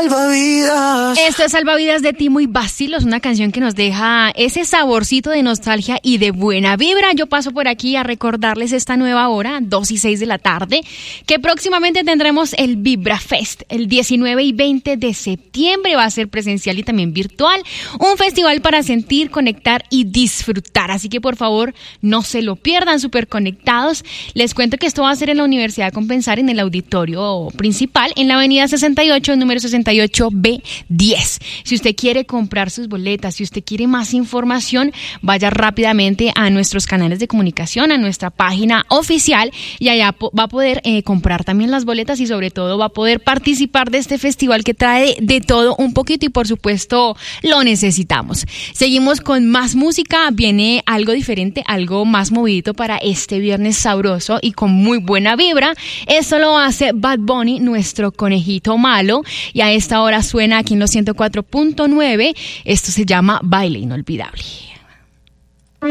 salvavidas. Esto es Salvavidas de Timo y Bacilos, una canción que nos deja ese saborcito de nostalgia y de buena vibra. Yo paso por aquí a recordarles esta nueva hora, 2:06 de la tarde, que próximamente tendremos el Vibra Fest, el 19 y 20 de septiembre. Va a ser presencial y también virtual. Un festival para sentir, conectar y disfrutar. Así que por favor, no se lo pierdan, súper conectados. Les cuento que esto va a ser en la Universidad de Compensar, en el auditorio principal, en la avenida 68, número 68B10. Si usted quiere comprar sus boletas, si usted quiere más información, vaya rápidamente a nuestros canales de comunicación, a nuestra página oficial, y allá va a poder comprar también las boletas y sobre todo va a poder participar de este festival que trae de todo un poquito y por supuesto lo necesitamos. Seguimos con más música, viene algo diferente, algo más movidito para este viernes sabroso y con muy buena vibra. Esto lo hace Bad Bunny, nuestro conejito malo, y a esta hora suena aquí en los 104.9. Esto se llama Baile Inolvidable.